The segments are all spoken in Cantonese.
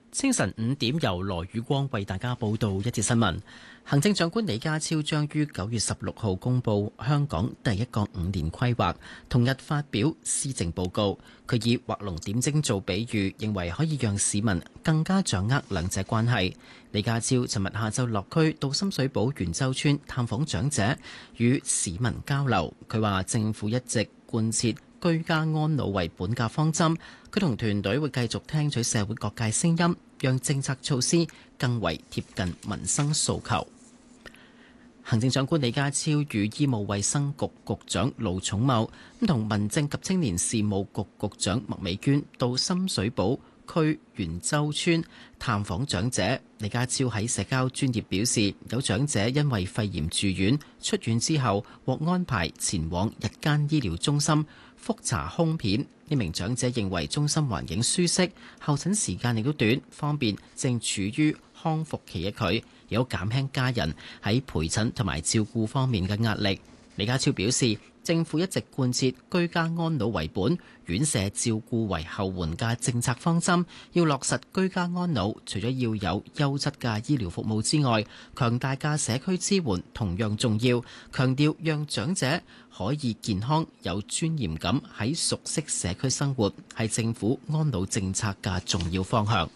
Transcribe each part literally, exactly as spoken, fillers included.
清晨五點，由羅宇光為大家報道一節新聞。行政長官李家超將於九月十六號公布香港第一個五年規劃，同日發表施政報告。佢以畫龍點睛做比喻，認為可以讓市民更加掌握兩者關係。李家超尋日下晝落區到深水埗元洲村探訪長者，與市民交流。佢話政府一直貫徹居家安老為本嘅方針，佢同團隊會繼續聽取社會各界聲音，讓政策措施更為貼近民生訴求。行政長官李家超與醫務衛生局局長盧寵茂同民政及青年事務局局長麥美娟到深水埗區元洲村探訪長者。李家超喺社交專頁表示，有長者因為肺炎住院，出院之後獲安排前往日間醫療中心覆查胸片。呢名長者認為中心環境舒適，候診時間亦都短，方便正處於康復期嘅佢，有減輕家人喺陪診同埋照顧方面嘅壓力。李家超表示，政府一直貫徹居家安老為本、院舍照顧為後援嘅政策方針，要落實居家安老，除咗要有優質嘅醫療服務之外，強大嘅社區支援同樣重要。強調讓長者可以健康有尊嚴咁喺熟悉社區生活，係政府安老政策嘅重要方向。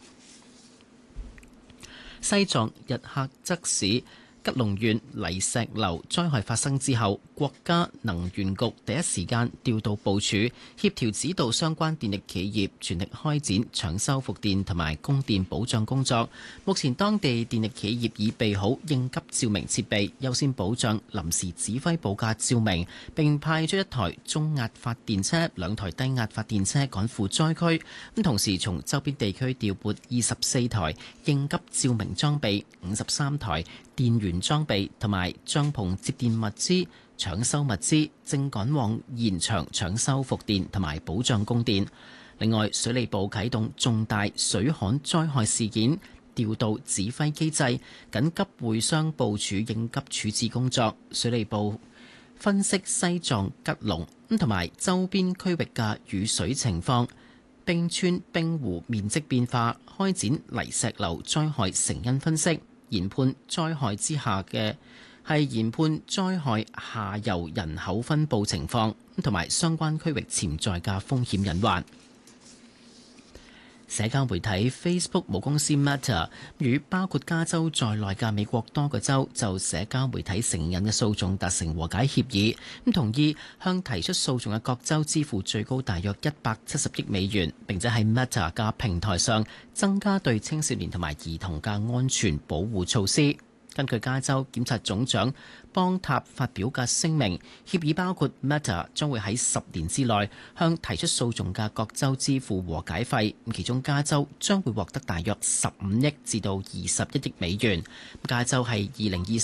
西藏日喀則市吉隆縣泥石流災害發生之後，國家能源局第一時間調度部署，協調指導相關電力企業全力開展搶修復電同埋供電保障工作。目前當地電力企業已備好應急照明設備，優先保障臨時指揮部嘅照明，並派出一台中壓發電車、兩台低壓發電車趕赴災區。咁同時從周邊地區調撥二十四台應急照明裝備、五十三台電源裝備同埋帳篷接電物資、搶修物資，正趕往現場搶修復電同埋保障供電。另外，水利部啟動重大水旱災害事件調度指揮機制，緊急會商部署應急處置工作。水利部分析西藏吉隆咁同埋周邊區域嘅雨水情況、冰川冰湖面積變化，開展泥石流災害成因分析。研判災害之下嘅係研判災害下游人口分佈情況，同埋相關區域潛在嘅風險隱患。社交媒體 Facebook 母公司 Meta 與包括加州在內嘅美國多個州就社交媒體成癮嘅訴訟達成和解協議，咁同意向提出訴訟嘅各州支付最高大約一百七十億美元，並且喺 Meta 嘅平台上增加對青少年同埋兒童嘅安全保護措施。根據加州檢察總長邦塔發表嘅聲明，協議包括 Meta 將會喺十年之內向提出訴訟嘅各州支付和解費，其中加州將會獲得大約十五億至到二十一億美元。加州係二零二